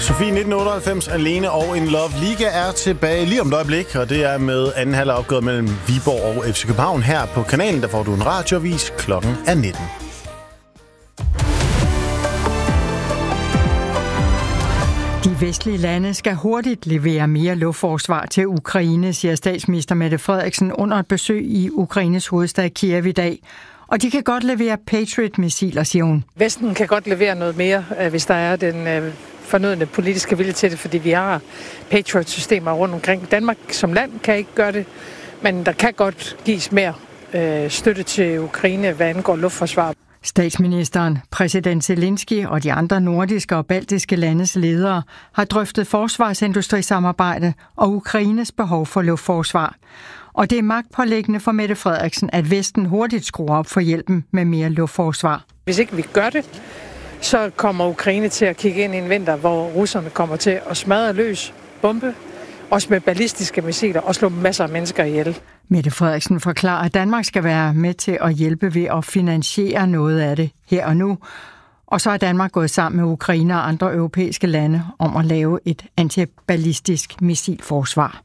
Sofie 1998, Alene og In Love. Liga er tilbage lige om et øjeblik, og det er med anden halvleg opgået mellem Viborg og FC København. Her på kanalen, der får du en radioavis. Klokken er 19. De vestlige lande skal hurtigt levere mere luftforsvar til Ukraine, siger statsminister Mette Frederiksen under et besøg i Ukraines hovedstad Kiev i dag. Og de kan godt levere Patriot-missiler, siger hun. Vesten kan godt levere noget mere, hvis der er den fornødne politiske vilje til det, fordi vi har Patriot-systemer rundt omkring. Danmark som land kan ikke gøre det, men der kan godt gives mere støtte til Ukraine, hvad angår luftforsvar. Statsministeren, præsident Zelensky og de andre nordiske og baltiske landes ledere har drøftet forsvarsindustrisamarbejde og Ukraines behov for luftforsvar. Og det er magtpåliggende for Mette Frederiksen, at Vesten hurtigt skruer op for hjælpen med mere luftforsvar. Hvis ikke vi gør det, så kommer Ukraine til at kigge ind i en vinter, hvor russerne kommer til at smadre løs, bombe, også med ballistiske missiler og slå masser af mennesker ihjel. Mette Frederiksen forklarer, at Danmark skal være med til at hjælpe ved at finansiere noget af det her og nu. Og så er Danmark gået sammen med Ukraine og andre europæiske lande om at lave et antiballistisk missilforsvar.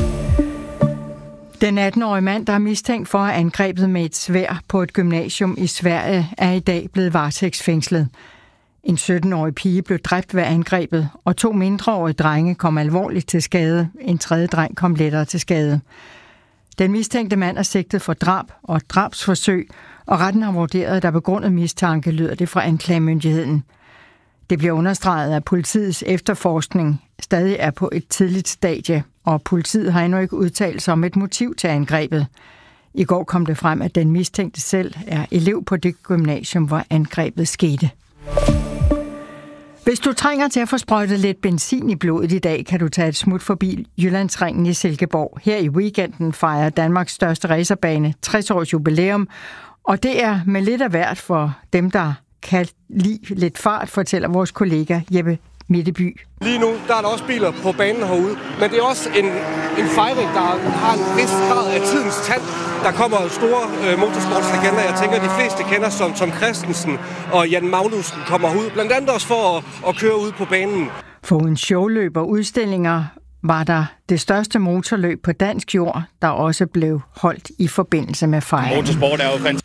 Den 18-årige mand, der er mistænkt for at have angrebet med et sværd på et gymnasium i Sverige, er i dag blevet varetægtsfængslet. En 17-årig pige blev dræbt ved angrebet, og 2 mindreårige drenge kom alvorligt til skade. En tredje dreng kom lettere til skade. Den mistænkte mand er sigtet for drab og drabsforsøg, og retten har vurderet, at der begrundet mistanke, lyder det fra anklagemyndigheden. Det bliver understreget, at politiets efterforskning stadig er på et tidligt stadie, og politiet har endnu ikke udtalt sig om et motiv til angrebet. I går kom det frem, at den mistænkte selv er elev på det gymnasium, hvor angrebet skete. Hvis du trænger til at få sprøjtet lidt benzin i blodet i dag, kan du tage et smut forbi Jyllandsringen i Silkeborg. Her i weekenden fejrer Danmarks største racerbane 60 års jubilæum, og det er med lidt af hvert for dem, der kan lide lidt fart, fortæller vores kollega Jeppe Mitteby. Lige nu der er der også biler på banen herude, men det er også en fejring, der har en vis grad af tidens tand. Der kommer store motorsportslegender, jeg tænker de fleste kender som Tom Christensen og Jan Magnussen kommer ud, blandt andet også for at køre ud på banen. Foruden showløb og udstillinger var der det største motorløb på dansk jord, der også blev holdt i forbindelse med fejringen. Motorsport er jo fantastisk.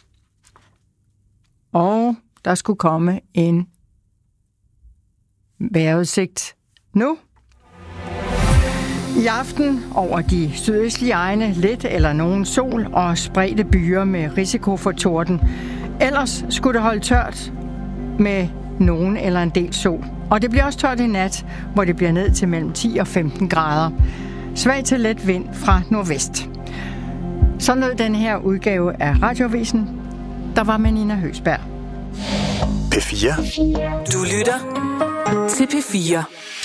Og der skulle komme en vejrudsigt nu. I aften over de sydøstlige egne lidt eller nogen sol og spredte byer med risiko for torden. Ellers skulle det holde tørt med nogen eller en del sol. Og det bliver også tørt i nat, hvor det bliver ned til mellem 10 og 15 grader. Svag til let vind fra nordvest. Så lød den her udgave af Radioavisen. Der var med Nina Høgsberg. P4. Du lytter til P4.